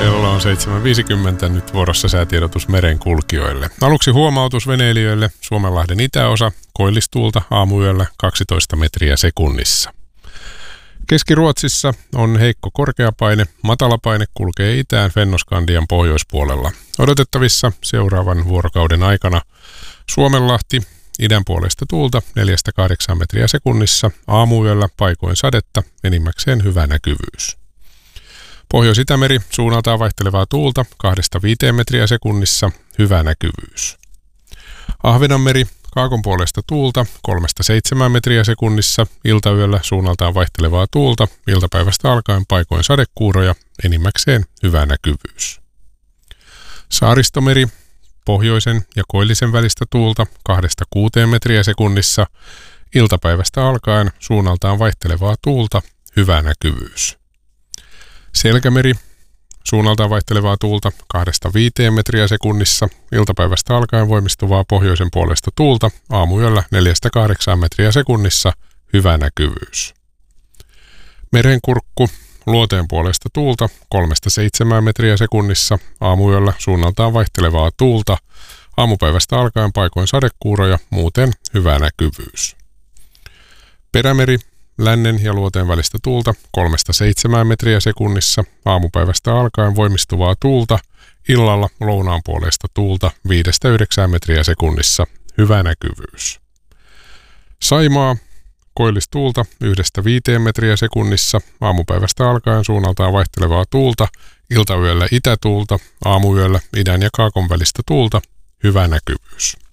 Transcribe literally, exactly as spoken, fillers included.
Kello on seitsemän viisikymmentä, nyt vuorossa säätiedotus merenkulkijoille. Aluksi huomautus veneilijöille: Suomenlahden itäosa, koillistuulta aamuyöllä kaksitoista metriä sekunnissa. Keski-Ruotsissa on heikko korkeapaine, matalapaine kulkee itään Fennoskandian pohjoispuolella. Odotettavissa seuraavan vuorokauden aikana Suomenlahti, idän puolesta tuulta neljästä kahdeksaan metriä sekunnissa, aamuyöllä paikoin sadetta, enimmäkseen hyvä näkyvyys. Pohjois-Itämeri, suunnaltaan vaihtelevaa tuulta kahdesta viiteen metriä sekunnissa, hyvä näkyvyys. Ahvenanmeri, kaakon puolesta tuulta kolmesta seitsemään metriä sekunnissa, iltayöllä suunnaltaan vaihtelevaa tuulta, iltapäivästä alkaen paikoin sadekuuroja, enimmäkseen hyvä näkyvyys. Saaristomeri, pohjoisen ja koillisen välistä tuulta kahdesta kuuteen metriä sekunnissa, iltapäivästä alkaen suunnaltaan vaihtelevaa tuulta, hyvä näkyvyys. Selkämeri, suunnaltaan vaihtelevaa tuulta kahdesta viiteen metriä sekunnissa, iltapäivästä alkaen voimistuvaa pohjoisen puolesta tuulta, aamuyöllä neljästä kahdeksaan metriä sekunnissa, hyvä näkyvyys. Merenkurkku, luoteen puolesta tuulta kolmesta seitsemään metriä sekunnissa, aamuyöllä suunnaltaan vaihtelevaa tuulta, aamupäivästä alkaen paikoin sadekuuroja, muuten hyvä näkyvyys. Perämeri, lännen ja luoteen välistä tuulta kolmesta seitsemään metriä sekunnissa, aamupäivästä alkaen voimistuvaa tuulta, illalla lounaan puolesta tuulta viidestä yhdeksään metriä sekunnissa, hyvä näkyvyys. Saimaa, koillistuulta yhdestä viiteen metriä sekunnissa, aamupäivästä alkaen suunnaltaan vaihtelevaa tuulta, iltayöllä itätuulta, aamuyöllä idän ja kaakon välistä tuulta, hyvä näkyvyys.